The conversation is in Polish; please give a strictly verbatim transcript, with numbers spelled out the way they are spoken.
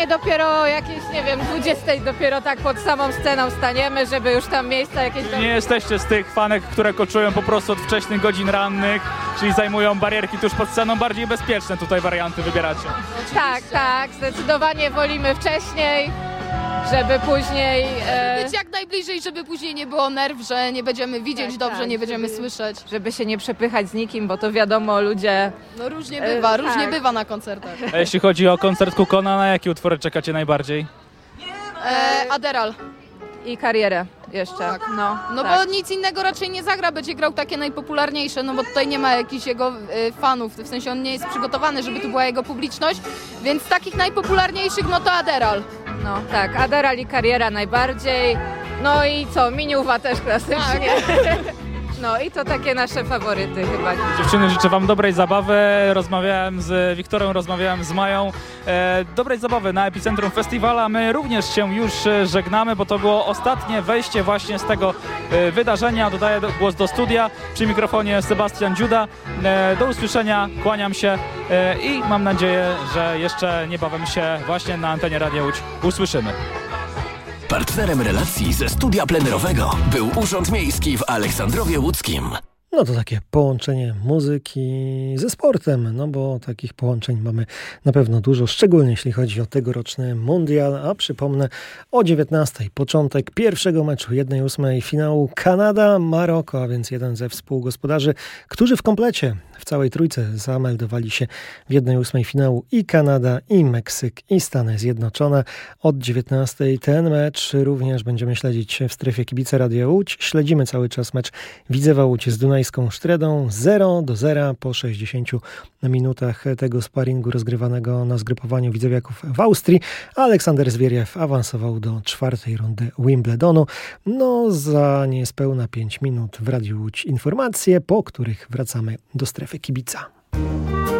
Dopiero jakieś, nie wiem, dwudziestej dopiero tak pod samą sceną staniemy, żeby już tam miejsca jakieś... Nie jesteście z tych fanek, które koczują po prostu od wcześnych godzin rannych, czyli zajmują barierki tuż pod sceną, bardziej bezpieczne tutaj warianty wybieracie. Tak, tak, zdecydowanie wolimy wcześniej, żeby później... E... Być jak najbliżej, żeby później nie było nerw, że nie będziemy widzieć Tak, dobrze, tak, nie będziemy żeby- słyszeć. żeby się nie przepychać z nikim, bo to wiadomo, ludzie... No różnie E, bywa, różnie tak. bywa na koncertach. A jeśli chodzi o koncert Kukona, na jakie utwory czekacie najbardziej? E, Aderal. I karierę jeszcze, Tak. no. No tak. bo nic innego raczej nie zagra, będzie grał takie najpopularniejsze, no bo tutaj nie ma jakichś jego e, fanów, w sensie on nie jest przygotowany, żeby tu była jego publiczność, więc z takich najpopularniejszych no to Aderal. No tak, Aderal i kariera najbardziej. No i co, Miniuwa też klasycznie. No i to takie nasze faworyty chyba. Dziewczyny, życzę wam dobrej zabawy. Rozmawiałem z Wiktorem, rozmawiałem z Mają. E, dobrej zabawy na Epicentrum Festiwala. My również się już e, żegnamy, bo to było ostatnie wejście właśnie z tego e, wydarzenia. Dodaję do, głos do studia. Przy mikrofonie Sebastian Dziuda. E, do usłyszenia, kłaniam się e, i mam nadzieję, że jeszcze niebawem się właśnie na antenie Radia Łódź usłyszymy. Partnerem relacji ze studia plenerowego był Urząd Miejski w Aleksandrowie Łódzkim. No to takie połączenie muzyki ze sportem, no bo takich połączeń mamy na pewno dużo, szczególnie jeśli chodzi o tegoroczny mundial, a przypomnę o dziewiętnastej początek pierwszego meczu jednej ósmej finału Kanada-Maroko, a więc jeden ze współgospodarzy, którzy w komplecie, w całej trójce zameldowali się w jednej ósmej finału i Kanada, i Meksyk, i Stany Zjednoczone. Od dziewiętnastej ten mecz również będziemy śledzić w strefie Kibice Radia Łódź. Śledzimy cały czas mecz Widzewa Łódź z Dunajską Sztredą zero do zera po sześćdziesięciu minutach tego sparingu rozgrywanego na zgrupowaniu widzewiaków w Austrii. Aleksander Zwieriew awansował do czwartej rundy Wimbledonu. No za niespełna pięć minut w Radiu Łódź informacje, po których wracamy do strefy kibica.